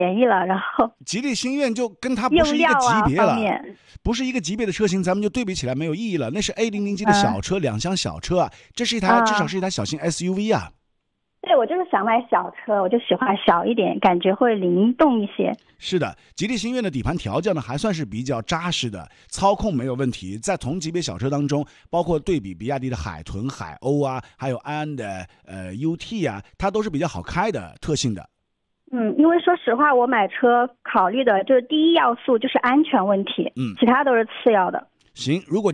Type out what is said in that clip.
便宜了，然后吉利星愿就跟它不用是一个料啊级别了， 方面， 不是一个级别的车型，咱们就对比起来没有意义了。那是 A00G 的小车，两厢小车啊，这是一台至少是一台小型 SUV 啊。 对，我就是想买小车，我就喜欢小一点，感觉会灵动一些。 是的，吉利星愿的底盘调教呢还算是比较扎实的，操控没有问题。在同级别小车当中，包括对比比亚迪的海豚、海鸥啊，还有安安的UT 啊，它都是比较好开的特性的。 因为说实话，我买车考虑的就是第一要素就是安全问题，其他都是次要的。 行，如果